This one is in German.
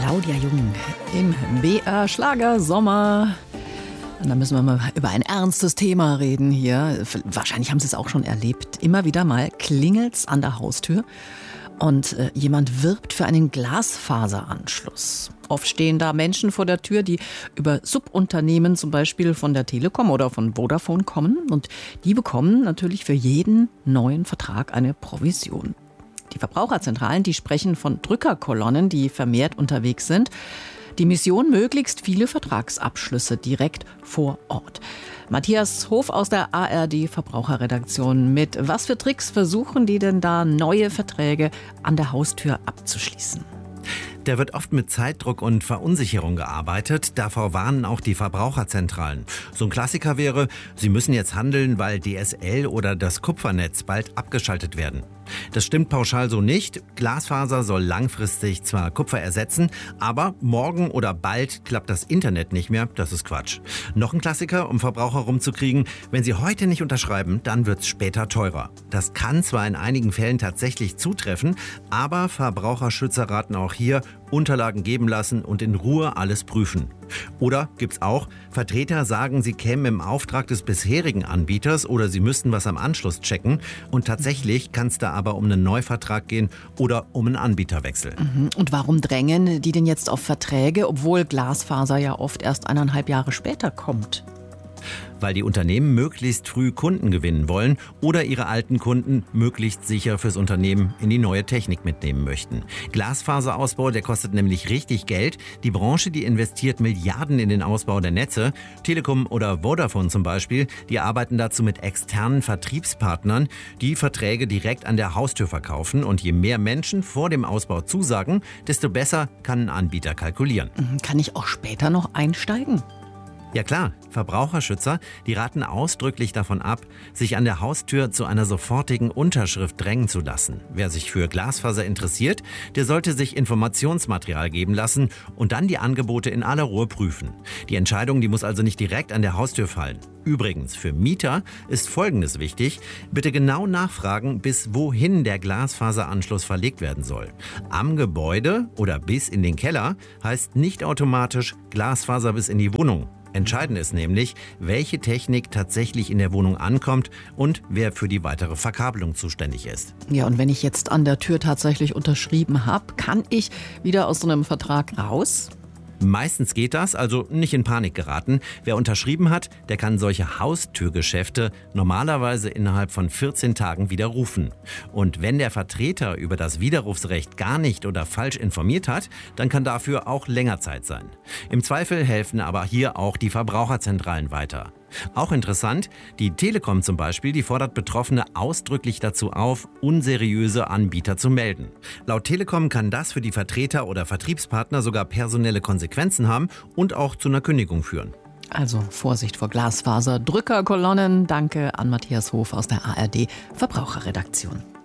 Claudia Jung im BR Schlager Sommer. Und da müssen wir mal über ein ernstes Thema reden hier. Wahrscheinlich haben Sie es auch schon erlebt. Immer wieder mal klingelt's an der Haustür und jemand wirbt für einen Glasfaseranschluss. Oft stehen da Menschen vor der Tür, die über Subunternehmen zum Beispiel von der Telekom oder von Vodafone kommen. Und die bekommen natürlich für jeden neuen Vertrag eine Provision. Die Verbraucherzentralen, die sprechen von Drückerkolonnen, die vermehrt unterwegs sind. Die Mission, möglichst viele Vertragsabschlüsse direkt vor Ort. Matthias Hof aus der ARD Verbraucherredaktion. Mit was für Tricks versuchen die denn da, neue Verträge an der Haustür abzuschließen? Da wird oft mit Zeitdruck und Verunsicherung gearbeitet. Davor warnen auch die Verbraucherzentralen. So ein Klassiker wäre, Sie müssen jetzt handeln, weil DSL oder das Kupfernetz bald abgeschaltet werden. Das stimmt pauschal so nicht. Glasfaser soll langfristig zwar Kupfer ersetzen, aber morgen oder bald klappt das Internet nicht mehr. Das ist Quatsch. Noch ein Klassiker, um Verbraucher rumzukriegen. Wenn Sie heute nicht unterschreiben, dann wird es später teurer. Das kann zwar in einigen Fällen tatsächlich zutreffen, aber Verbraucherschützer raten auch hier, Unterlagen geben lassen und in Ruhe alles prüfen. Oder gibt's auch, Vertreter sagen, sie kämen im Auftrag des bisherigen Anbieters oder sie müssten was am Anschluss checken. Und tatsächlich kann es da aber um einen Neuvertrag gehen oder um einen Anbieterwechsel. Und warum drängen die denn jetzt auf Verträge, obwohl Glasfaser ja oft erst 1,5 Jahre später kommt? Weil die Unternehmen möglichst früh Kunden gewinnen wollen oder ihre alten Kunden möglichst sicher fürs Unternehmen in die neue Technik mitnehmen möchten. Glasfaserausbau, der kostet nämlich richtig Geld. Die Branche, die investiert Milliarden in den Ausbau der Netze. Telekom oder Vodafone zum Beispiel, die arbeiten dazu mit externen Vertriebspartnern, die Verträge direkt an der Haustür verkaufen. Und je mehr Menschen vor dem Ausbau zusagen, desto besser kann ein Anbieter kalkulieren. Kann ich auch später noch einsteigen? Ja klar, Verbraucherschützer, die raten ausdrücklich davon ab, sich an der Haustür zu einer sofortigen Unterschrift drängen zu lassen. Wer sich für Glasfaser interessiert, der sollte sich Informationsmaterial geben lassen und dann die Angebote in aller Ruhe prüfen. Die Entscheidung, die muss also nicht direkt an der Haustür fallen. Übrigens, für Mieter ist Folgendes wichtig: Bitte genau nachfragen, bis wohin der Glasfaseranschluss verlegt werden soll. Am Gebäude oder bis in den Keller heißt nicht automatisch Glasfaser bis in die Wohnung. Entscheidend ist nämlich, welche Technik tatsächlich in der Wohnung ankommt und wer für die weitere Verkabelung zuständig ist. Ja, und wenn ich jetzt an der Tür tatsächlich unterschrieben habe, kann ich wieder aus so einem Vertrag raus? Meistens geht das, also nicht in Panik geraten. Wer unterschrieben hat, der kann solche Haustürgeschäfte normalerweise innerhalb von 14 Tagen widerrufen. Und wenn der Vertreter über das Widerrufsrecht gar nicht oder falsch informiert hat, dann kann dafür auch länger Zeit sein. Im Zweifel helfen aber hier auch die Verbraucherzentralen weiter. Auch interessant, die Telekom zum Beispiel, die fordert Betroffene ausdrücklich dazu auf, unseriöse Anbieter zu melden. Laut Telekom kann das für die Vertreter oder Vertriebspartner sogar personelle Konsequenzen haben und auch zu einer Kündigung führen. Also Vorsicht vor Glasfaser, Drückerkolonnen. Danke an Matthias Hof aus der ARD Verbraucherredaktion.